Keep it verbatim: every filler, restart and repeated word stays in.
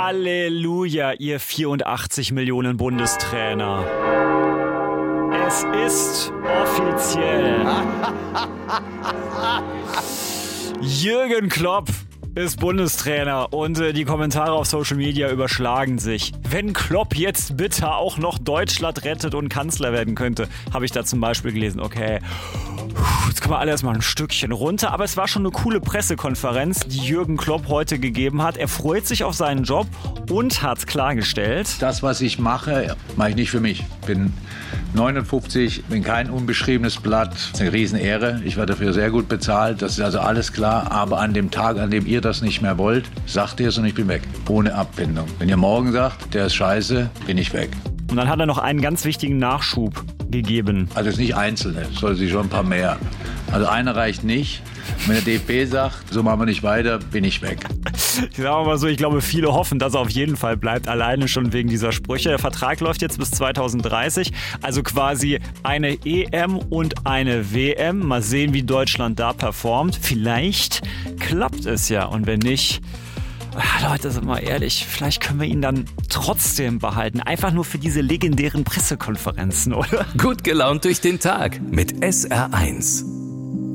Halleluja, ihr vierundachtzig Millionen Bundestrainer. Es ist offiziell. Jürgen Klopp ist Bundestrainer und äh, die Kommentare auf Social Media überschlagen sich. Wenn Klopp jetzt bitte auch noch Deutschland rettet und Kanzler werden könnte, habe ich da zum Beispiel gelesen, okay, jetzt kommen wir alle erstmal ein Stückchen runter, aber es war schon eine coole Pressekonferenz, die Jürgen Klopp heute gegeben hat. Er freut sich auf seinen Job und hat klargestellt: Das, was ich mache, mache ich nicht für mich. Ich bin neunundfünfzig, bin kein unbeschriebenes Blatt. Das ist eine Riesenehre. Ich werde dafür sehr gut bezahlt. Das ist also alles klar. Aber an dem Tag, an dem ihr das nicht mehr wollt, sagt ihr es und ich bin weg. Ohne Abfindung. Wenn ihr morgen sagt, der ist scheiße, bin ich weg. Und dann hat er noch einen ganz wichtigen Nachschub gegeben. Also es ist nicht Einzelne, es soll sich schon ein paar mehr. Also einer reicht nicht. Wenn der D F B sagt, so machen wir nicht weiter, bin ich weg. Ich sage mal so, ich glaube, viele hoffen, dass er auf jeden Fall bleibt, alleine schon wegen dieser Sprüche. Der Vertrag läuft jetzt bis zweitausenddreißig, also quasi eine E M und eine W M. Mal sehen, wie Deutschland da performt. Vielleicht klappt es ja, und wenn nicht, ach, Leute, sind wir ehrlich, vielleicht können wir ihn dann trotzdem behalten. Einfach nur für diese legendären Pressekonferenzen, oder? Gut gelaunt durch den Tag mit S R eins.